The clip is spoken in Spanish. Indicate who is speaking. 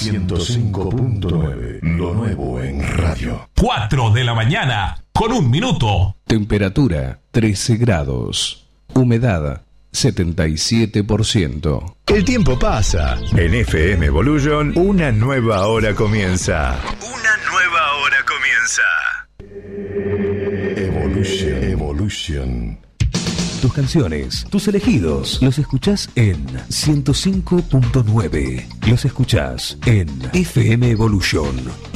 Speaker 1: 105.9, lo nuevo en radio.
Speaker 2: 4 de la mañana, con 1 minuto.
Speaker 3: Temperatura 13 grados. Humedad 77%.
Speaker 4: El tiempo pasa. En FM Evolution, una nueva hora comienza. Una nueva hora comienza.
Speaker 1: Evolution.
Speaker 3: Tus canciones, tus elegidos, los escuchás en 105.9. Los escuchás en FM Evolution.